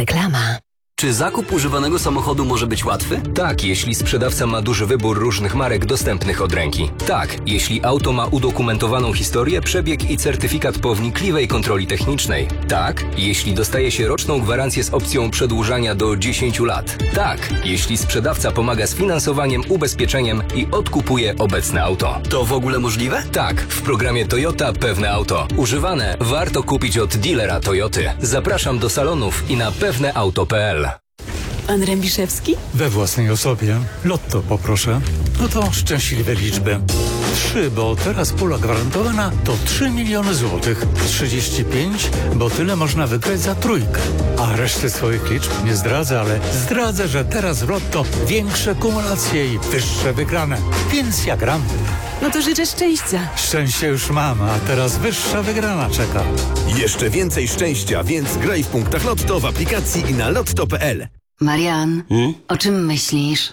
Reklama. Czy zakup używanego samochodu może być łatwy? Tak, jeśli sprzedawca ma duży wybór różnych marek dostępnych od ręki. Tak, jeśli auto ma udokumentowaną historię, przebieg i certyfikat po wnikliwej kontroli technicznej. Tak, jeśli dostaje się roczną gwarancję z opcją przedłużania do 10 lat. Tak, jeśli sprzedawca pomaga z finansowaniem, ubezpieczeniem i odkupuje obecne auto. To w ogóle możliwe? Tak, w programie Toyota Pewne Auto. Używane warto kupić od dealera Toyoty. Zapraszam do salonów i na pewneauto.pl. Pan Rębiszewski? We własnej osobie. Lotto poproszę. No to szczęśliwe liczby. 3, bo teraz pula gwarantowana to 3 miliony złotych. 35, bo tyle można wygrać za trójkę. A reszty swoich liczb nie zdradzę, ale zdradzę, że teraz w Lotto większe kumulacje i wyższe wygrane. Więc ja gram. No to życzę szczęścia. Szczęście już mam, a teraz wyższa wygrana czeka. Jeszcze więcej szczęścia, więc graj w punktach Lotto w aplikacji i na lotto.pl. Marian, o czym myślisz?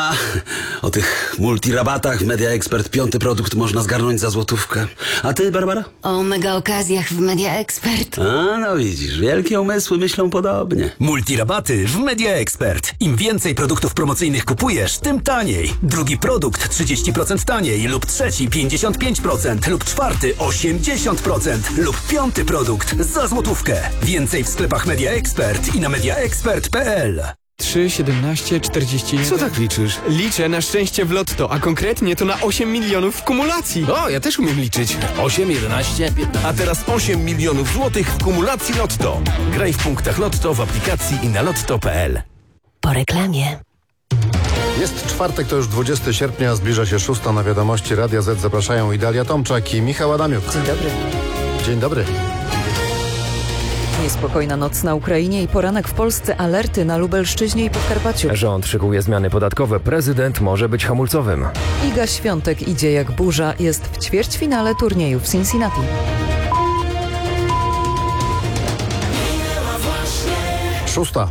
O tych multirabatach Media Expert 5. produkt można zgarnąć za złotówkę. A ty, Barbara? O mega okazjach w Media Expert. No widzisz, wielkie umysły myślą podobnie. Multirabaty w Media Expert. Im więcej produktów promocyjnych kupujesz, tym taniej. Drugi produkt 30% taniej lub trzeci 55% lub czwarty 80% lub 5. produkt za złotówkę. Więcej w sklepach Media Expert i na mediaexpert.pl. 3, 17, 41... Co tak liczysz? Liczę na szczęście w Lotto, a konkretnie to na 8 milionów w kumulacji. O, ja też umiem liczyć. 8, 11, 15... A teraz 8 milionów złotych w kumulacji Lotto. Graj w punktach Lotto w aplikacji i na lotto.pl. Po reklamie. Jest czwartek, to już 20 sierpnia, zbliża się 6. Na wiadomości Radia Z zapraszają Idalia Tomczak i Michał Adamiuk. Dzień dobry. Dzień dobry. Niespokojna noc na Ukrainie i poranek w Polsce, alerty na Lubelszczyźnie i Podkarpaciu. Rząd szykuje zmiany podatkowe, prezydent może być hamulcowym. Iga Świątek idzie jak burza, jest w ćwierćfinale turnieju w Cincinnati. Szósta.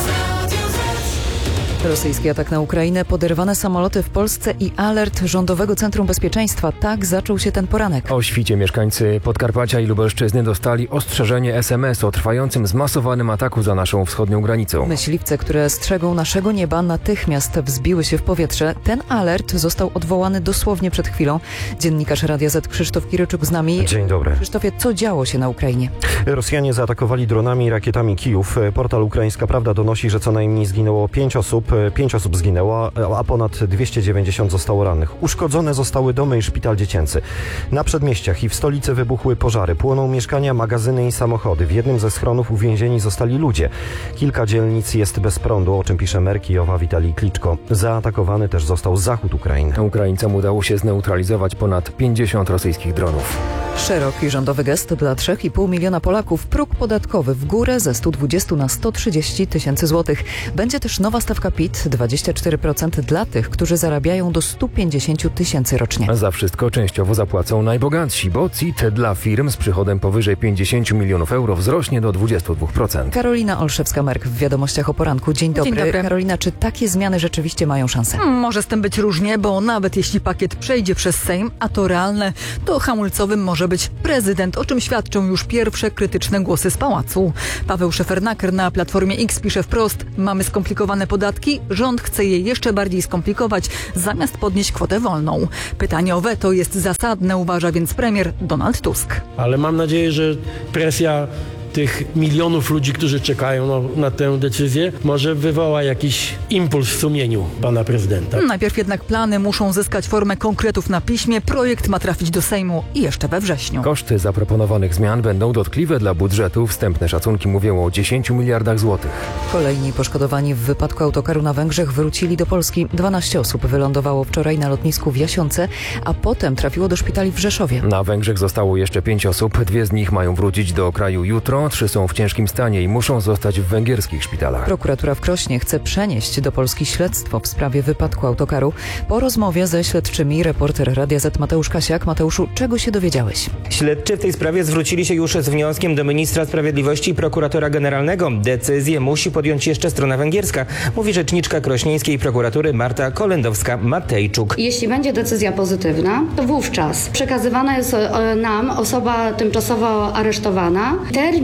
Rosyjski atak na Ukrainę, poderwane samoloty w Polsce i alert Rządowego Centrum Bezpieczeństwa. Tak zaczął się ten poranek. O świcie mieszkańcy Podkarpacia i Lubelszczyzny dostali ostrzeżenie SMS o trwającym zmasowanym ataku za naszą wschodnią granicą. Myśliwce, które strzegą naszego nieba, natychmiast wzbiły się w powietrze. Ten alert został odwołany dosłownie przed chwilą. Dziennikarz Radia Z Krzysztof Kiryczuk z nami. Dzień dobry. Krzysztofie, co działo się na Ukrainie? Rosjanie zaatakowali dronami i rakietami Kijów. Portal Ukraińska Prawda donosi, że co najmniej zginęło 5 osób. 5 osób zginęło, a ponad 290 zostało rannych. Uszkodzone zostały domy i szpital dziecięcy. Na przedmieściach i w stolicy wybuchły pożary. Płoną mieszkania, magazyny i samochody. W jednym ze schronów uwięzieni zostali ludzie. Kilka dzielnic jest bez prądu, o czym pisze mer Kijowa Witalij Kliczko. Zaatakowany też został zachód Ukrainy. Ukraińcom udało się zneutralizować ponad 50 rosyjskich dronów. Szeroki rządowy gest dla 3,5 miliona Polaków. Próg podatkowy w górę ze 120 na 130 tysięcy złotych. Będzie też nowa stawka PIT, 24% dla tych, którzy zarabiają do 150 tysięcy rocznie. Za wszystko częściowo zapłacą najbogatsi, bo CIT dla firm z przychodem powyżej 50 milionów euro wzrośnie do 22%. Karolina Olszewska-Merk w Wiadomościach o poranku. Dzień dobry. Dzień dobry. Karolina, czy takie zmiany rzeczywiście mają szansę? Może z tym być różnie, bo nawet jeśli pakiet przejdzie przez Sejm, a to realne, to hamulcowym może być prezydent, o czym świadczą już pierwsze krytyczne głosy z pałacu. Paweł Szefernaker na Platformie X pisze wprost: mamy skomplikowane podatki, rząd chce je jeszcze bardziej skomplikować, zamiast podnieść kwotę wolną. Pytanie o weto jest zasadne, uważa więc premier Donald Tusk. Ale mam nadzieję, że presja tych milionów ludzi, którzy czekają na tę decyzję, może wywoła jakiś impuls w sumieniu pana prezydenta. Najpierw jednak plany muszą zyskać formę konkretów na piśmie. Projekt ma trafić do Sejmu i jeszcze we wrześniu. Koszty zaproponowanych zmian będą dotkliwe dla budżetu. Wstępne szacunki mówią o 10 miliardach złotych. Kolejni poszkodowani w wypadku autokaru na Węgrzech wrócili do Polski. 12 osób wylądowało wczoraj na lotnisku w Jasionce, a potem trafiło do szpitali w Rzeszowie. Na Węgrzech zostało jeszcze 5 osób. 2 z nich mają wrócić do kraju jutro. 3 są w ciężkim stanie i muszą zostać w węgierskich szpitalach. Prokuratura w Krośnie chce przenieść do Polski śledztwo w sprawie wypadku autokaru. Po rozmowie ze śledczymi reporter Radia Z Mateusz Kasiak. Mateuszu, czego się dowiedziałeś? Śledczy w tej sprawie zwrócili się już z wnioskiem do ministra sprawiedliwości i prokuratora generalnego. Decyzję musi podjąć jeszcze strona węgierska, mówi rzeczniczka krośnieńskiej prokuratury Marta Kolendowska-Matejczuk. Jeśli będzie decyzja pozytywna, to wówczas przekazywana jest nam osoba tymczasowo aresztowana. Termin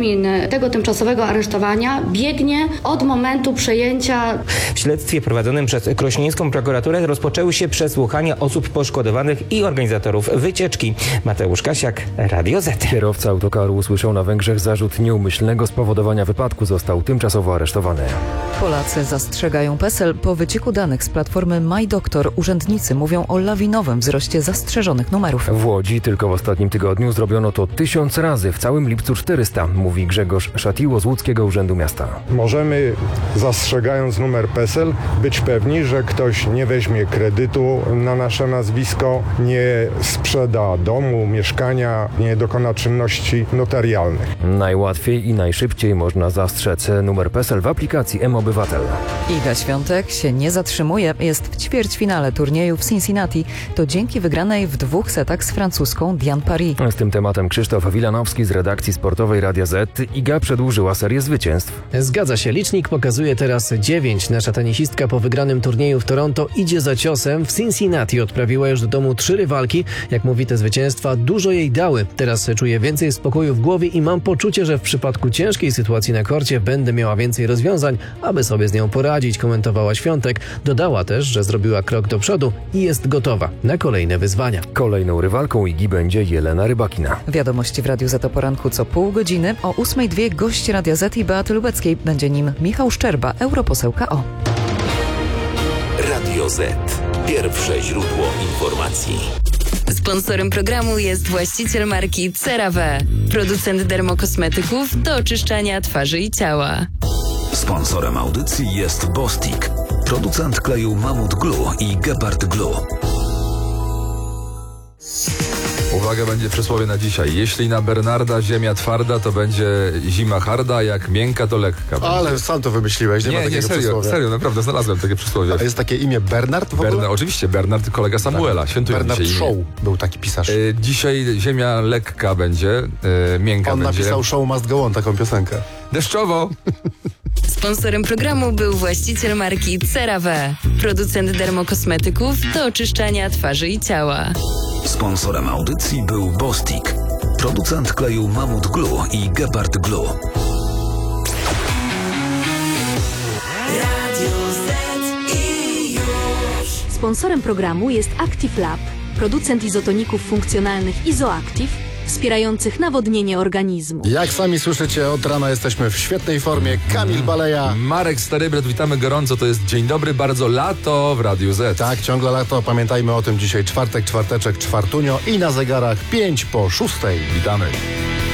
termin tego tymczasowego aresztowania biegnie od momentu przejęcia. W śledztwie prowadzonym przez krośnieńską prokuraturę rozpoczęły się przesłuchania osób poszkodowanych i organizatorów wycieczki. Mateusz Kasiak, Radio Z. Kierowca autokaru usłyszał na Węgrzech zarzut nieumyślnego spowodowania wypadku. Został tymczasowo aresztowany. Polacy zastrzegają PESEL. Po wycieku danych z platformy MyDoktor urzędnicy mówią o lawinowym wzroście zastrzeżonych numerów. W Łodzi tylko w ostatnim tygodniu zrobiono to 1000 razy, w całym lipcu 400, mówi Grzegorz Szatiło z Łódzkiego Urzędu Miasta. Możemy, zastrzegając numer PESEL, być pewni, że ktoś nie weźmie kredytu na nasze nazwisko, nie sprzeda domu, mieszkania, nie dokona czynności notarialnych. Najłatwiej i najszybciej można zastrzec numer PESEL w aplikacji mObywatel. Iga Świątek się nie zatrzymuje. Jest w ćwierćfinale turnieju w Cincinnati. To dzięki wygranej w 2 setach z francuską Diane Paris. Z tym tematem Krzysztof Wilanowski z redakcji sportowej Radia Z. Iga przedłużyła serię zwycięstw. Zgadza się, licznik pokazuje teraz 9. Nasza tenisistka po wygranym turnieju w Toronto idzie za ciosem. W Cincinnati odprawiła już do domu 3 rywalki. Jak mówi, te zwycięstwa dużo jej dały. Teraz czuję więcej spokoju w głowie i mam poczucie, że w przypadku ciężkiej sytuacji na korcie będę miała więcej rozwiązań, aby sobie z nią poradzić, komentowała Świątek. Dodała też, że zrobiła krok do przodu i jest gotowa na kolejne wyzwania. Kolejną rywalką Igi będzie Jelena Rybakina. Wiadomości w Radiu Z o poranku co pół godziny. O 8:02 gość Radia Z i Beaty Lubeckiej. Będzie nim Michał Szczerba, europoseł KO. Radio Z. Pierwsze źródło informacji. Sponsorem programu jest właściciel marki CeraVe, producent dermokosmetyków do oczyszczania twarzy i ciała. Sponsorem audycji jest Bostik, producent kleju Mamut Glue i Gepard Glue. Uwaga, będzie przysłowie na dzisiaj. Jeśli na Bernarda ziemia twarda, to będzie zima harda, jak miękka, to lekka. Ale sam to wymyśliłeś, nie ma takiego przysłowia. Serio, naprawdę znalazłem takie przysłowie. A jest takie imię Bernard w ogóle? Oczywiście, Bernard, kolega Samuela. Świętują Bernard dzisiaj Shaw był taki pisarz. Dzisiaj ziemia lekka będzie, miękka On będzie. napisał Show Must Go On, taką piosenkę. Deszczowo! Sponsorem programu był właściciel marki CeraVe, producent dermokosmetyków do oczyszczania twarzy i ciała. Sponsorem audycji był Bostik, producent kleju Mamut Glue i Gepard Glue. Sponsorem programu jest Active Lab, producent izotoników funkcjonalnych Izoactive, wspierających nawodnienie organizmu. Jak sami słyszycie, od rana jesteśmy w świetnej formie. Kamil Baleja. Marek Starybret, witamy gorąco. To jest dzień dobry, bardzo lato w Radiu Z. Tak, ciągle lato. Pamiętajmy o tym dzisiaj. Czwartek, czwarteczek, czwartunio i na zegarach 5 po 6. Witamy.